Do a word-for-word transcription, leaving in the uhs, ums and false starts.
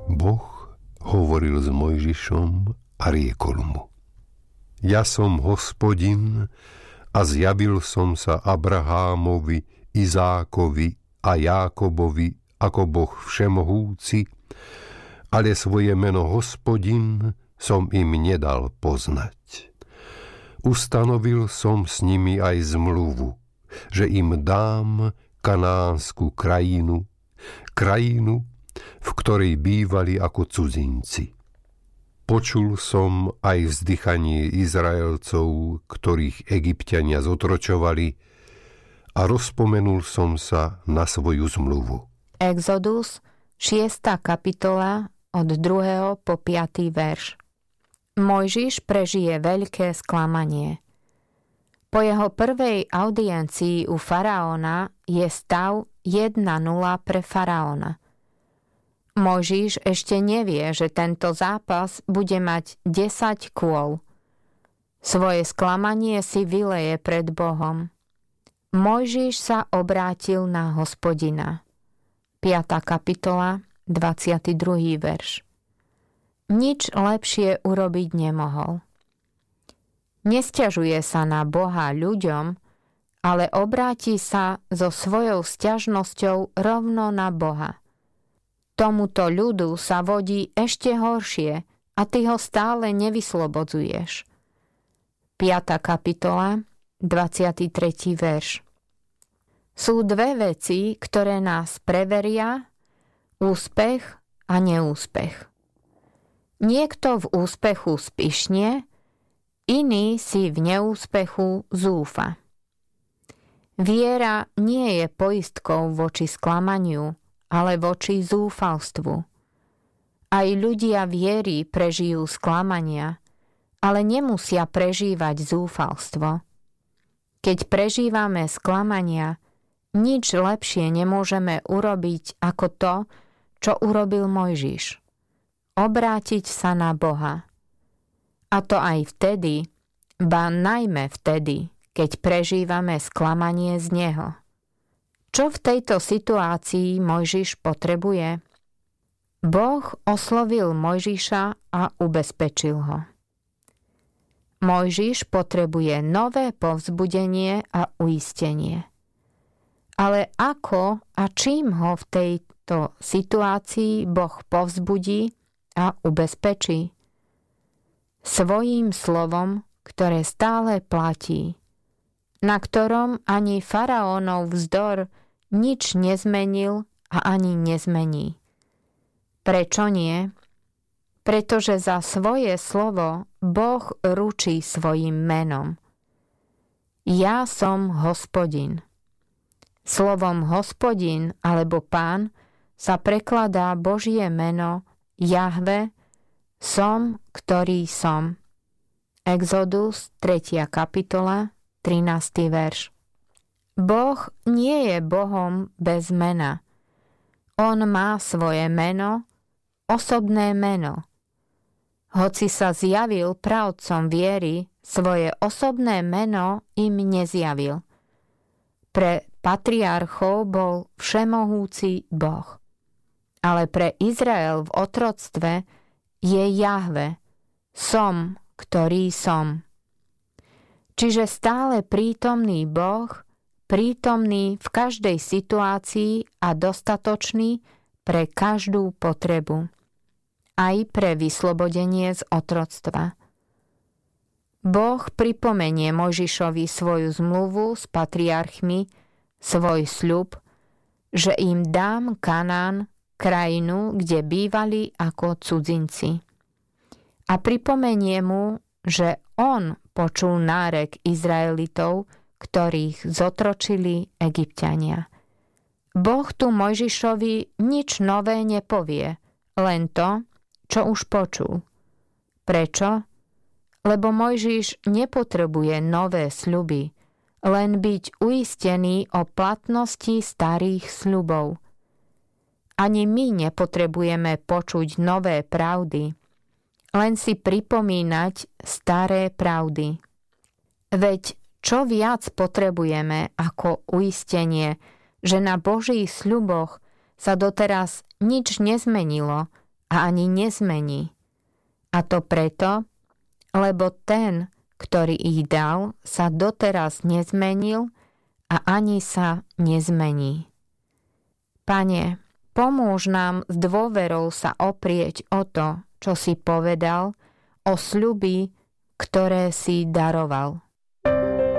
Boh hovoril s Mojžišom a riekol mu: Ja som Hospodin a zjavil som sa Abrahámovi, Izákovi a Jákobovi ako Boh všemohúci, ale svoje meno Hospodin som im nedal poznať. Ustanovil som s nimi aj zmluvu, že im dám kanánsku krajinu, krajinu, v ktorej bývali ako cudzinci. Počul som aj vzdychanie Izraelcov, ktorých Egypťania zotročovali, a rozpomenul som sa na svoju zmluvu. Exodus, šiesta kapitola, od druhého po piatý verš. Mojžiš prežije veľké sklamanie. Po jeho prvej audiencii u faraóna je stav jedna nula pre faraóna. Mojžiš ešte nevie, že tento zápas bude mať desať kôl. Svoje sklamanie si vyleje pred Bohom. Mojžiš sa obrátil na Hospodina. piata kapitola, dvadsiaty druhý verš. Nič lepšie urobiť nemohol. Nesťažuje sa na Boha ľuďom, ale obráti sa so svojou sťažnosťou rovno na Boha. Tomuto ľudu sa vodí ešte horšie a ty ho stále nevyslobodzuješ. piata kapitola, dvadsiaty tretí verš. Sú dve veci, ktoré nás preveria, úspech a neúspech. Niekto v úspechu spyšne, iný si v neúspechu zúfa. Viera nie je poistkou voči sklamaniu, ale voči zúfalstvu. Aj ľudia viery prežijú sklamania, ale nemusia prežívať zúfalstvo. Keď prežívame sklamania, nič lepšie nemôžeme urobiť ako to, čo urobil Mojžiš. Obrátiť sa na Boha. A to aj vtedy, ba najmä vtedy, keď prežívame sklamanie z Neho. Čo v tejto situácii Mojžiš potrebuje? Boh oslovil Mojžiša a ubezpečil ho. Mojžiš potrebuje nové povzbudenie a uistenie. Ale ako a čím ho v tejto situácii Boh povzbudí a ubezpečí? Svojím slovom, ktoré stále platí, na ktorom ani faraónov vzdor nič nezmenil a ani nezmení. Prečo nie? Pretože za svoje slovo Boh ručí svojim menom. Ja som Hospodin. Slovom Hospodin alebo Pán sa prekladá Božie meno Jahve, som, ktorý som. Exodus, tretia kapitola, trinásty verš. Boh nie je Bohom bez mena. On má svoje meno, osobné meno. Hoci sa zjavil pravdcom viery, svoje osobné meno im nezjavil. Pre patriarchov bol všemohúci Boh. Ale pre Izrael v otroctve je Jahve, som, ktorý som. Čiže stále prítomný Boh, prítomný v každej situácii a dostatočný pre každú potrebu. Aj pre vyslobodenie z otroctva. Boh pripomenie Mojžišovi svoju zmluvu s patriarchmi, svoj sľub, že im dám Kanán, krajinu, kde bývali ako cudzinci. A pripomenie mu, že on počul nárek Izraelitov, ktorých zotročili Egypťania. Boh tu Mojžišovi nič nové nepovie, len to, čo už počul. Prečo? Lebo Mojžiš nepotrebuje nové sľuby, len byť uistený o platnosti starých sľubov. Ani my nepotrebujeme počuť nové pravdy, len si pripomínať staré pravdy. Veď čo viac potrebujeme ako uistenie, že na Božích sľuboch sa doteraz nič nezmenilo a ani nezmení. A to preto, lebo ten, ktorý ich dal, sa doteraz nezmenil a ani sa nezmení. Pane, pomôž nám s dôverou sa oprieť o to, čo si povedal, o sľuby, ktoré si daroval.